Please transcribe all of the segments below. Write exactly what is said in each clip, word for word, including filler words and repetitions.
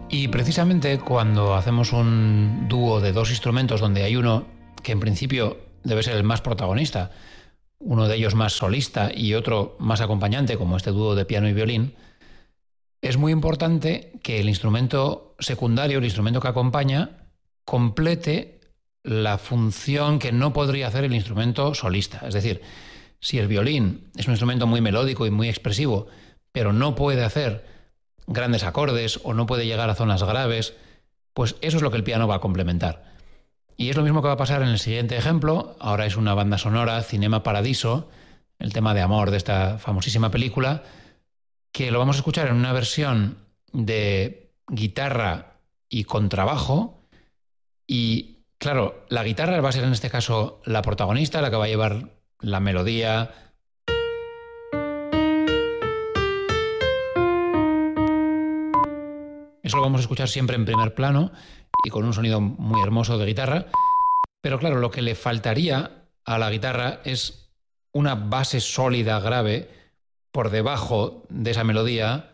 Y precisamente cuando hacemos un dúo de dos instrumentos donde hay uno que en principio debe ser el más protagonista, uno de ellos más solista y otro más acompañante, como este dúo de piano y violín, es muy importante que el instrumento secundario, el instrumento que acompaña, complete la función que no podría hacer el instrumento solista. Es decir, si el violín es un instrumento muy melódico y muy expresivo, pero no puede hacer grandes acordes o no puede llegar a zonas graves, pues eso es lo que el piano va a complementar. Y es lo mismo que va a pasar en el siguiente ejemplo. Ahora es una banda sonora, Cinema Paradiso, el tema de amor de esta famosísima película, que lo vamos a escuchar en una versión de guitarra y contrabajo. Y claro, la guitarra va a ser en este caso la protagonista, la que va a llevar la melodía. Eso lo vamos a escuchar siempre en primer plano y con un sonido muy hermoso de guitarra. Pero claro, lo que le faltaría a la guitarra es una base sólida, grave, por debajo de esa melodía.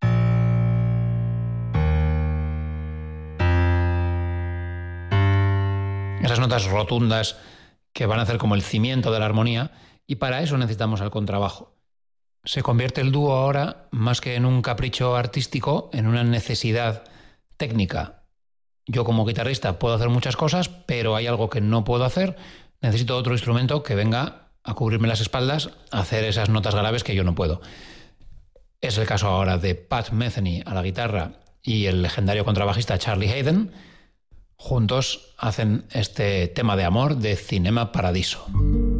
Esas notas rotundas que van a hacer como el cimiento de la armonía, y para eso necesitamos el contrabajo. Se convierte el dúo ahora, más que en un capricho artístico, en una necesidad técnica. Yo como guitarrista puedo hacer muchas cosas, pero hay algo que no puedo hacer. Necesito otro instrumento que venga a cubrirme las espaldas, a hacer esas notas graves que yo no puedo. Es el caso ahora de Pat Metheny a la guitarra y el legendario contrabajista Charlie Haden. Juntos hacen este tema de amor de Cinema Paradiso.